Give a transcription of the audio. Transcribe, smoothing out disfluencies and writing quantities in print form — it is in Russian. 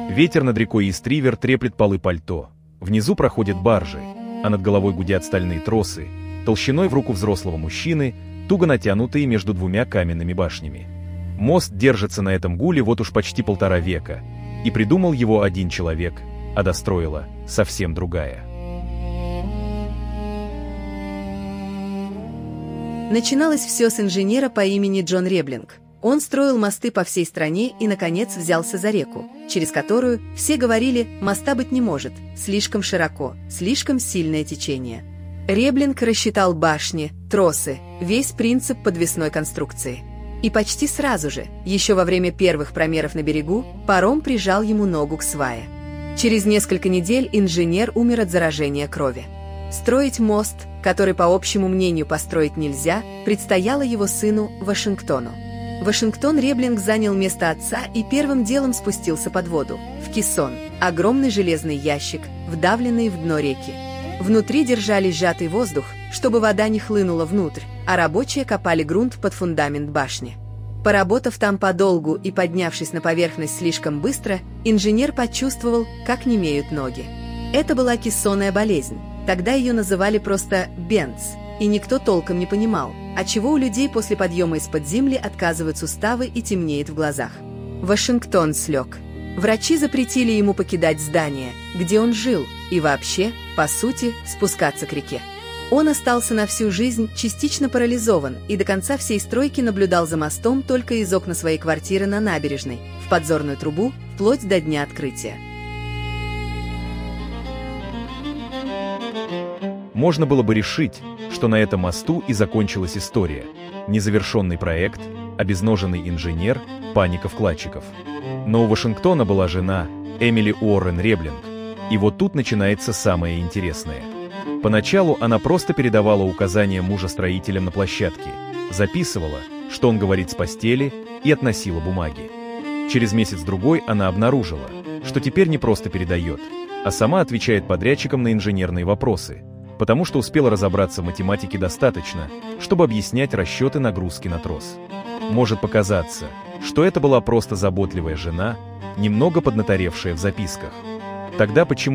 Ветер над рекой Истривер треплет полы пальто. Внизу проходят баржи, а над головой гудят стальные тросы, толщиной в руку взрослого мужчины, туго натянутые между двумя каменными башнями. Мост держится на этом гуле вот уж почти 1,5 века, и придумал его один человек, а достроила совсем другая. Начиналось все с инженера по имени Джон Реблинг. Он строил мосты по всей стране и, наконец, взялся за реку, через которую все говорили, моста быть не может, слишком широко, слишком сильное течение. Реблинг рассчитал башни, тросы, весь принцип подвесной конструкции. И почти сразу же, еще во время первых промеров на берегу, паром прижал ему ногу к свае. Через несколько недель инженер умер от заражения крови. Строить мост, который, по общему мнению, построить нельзя, предстояло его сыну Вашингтону. Вашингтон Реблинг занял место отца и первым делом спустился под воду, в кессон, огромный железный ящик, вдавленный в дно реки. Внутри держали сжатый воздух, чтобы вода не хлынула внутрь, а рабочие копали грунт под фундамент башни. Поработав там подолгу и поднявшись на поверхность слишком быстро, инженер почувствовал, как немеют ноги. Это была кессонная болезнь, тогда ее называли просто «бенц», и никто толком не понимал, отчего у людей после подъема из-под земли отказывают суставы и темнеет в глазах. Вашингтон слег. Врачи запретили ему покидать здание, где он жил, и вообще, по сути, спускаться к реке. Он остался на всю жизнь частично парализован и до конца всей стройки наблюдал за мостом только из окна своей квартиры на набережной, в подзорную трубу, вплоть до дня открытия. Можно было бы решить, что на этом мосту и закончилась история. Незавершенный проект, обезноженный инженер, паника вкладчиков. Но у Вашингтона была жена, Эмили Уоррен Реблинг. И вот тут начинается самое интересное. Поначалу она просто передавала указания мужа строителям на площадке, записывала, что он говорит с постели, и относила бумаги. Через месяц-другой она обнаружила, что теперь не просто передает, а сама отвечает подрядчикам на инженерные вопросы, потому что успела разобраться в математике достаточно, чтобы объяснять расчеты нагрузки на трос. Может показаться, что это была просто заботливая жена, немного поднаторевшая в записках. Тогда почему